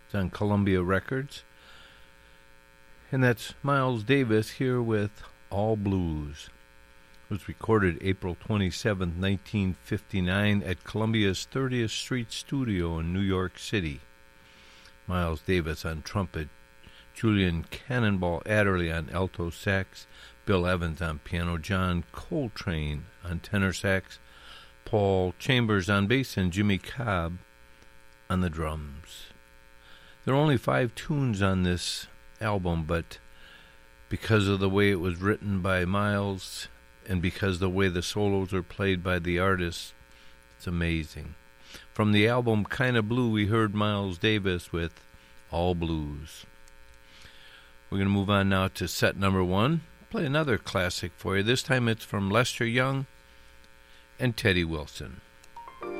It's on Columbia Records. And that's Miles Davis here with All Blues. It was recorded April 27, 1959 at Columbia's 30th Street Studio in New York City. Miles Davis on trumpet, Julian Cannonball Adderley on alto sax, Bill Evans on piano, John Coltrane on tenor sax, Paul Chambers on bass, and Jimmy Cobb on the drums. There are only 5 tunes on this album, but because of the way it was written by Miles and because the way the solos are played by the artists, it's amazing. From the album Kinda Blue, we heard Miles Davis with All Blues. We're going to move on now to set number 1. Play another classic for you. This time it's from Lester Young and Teddy Wilson.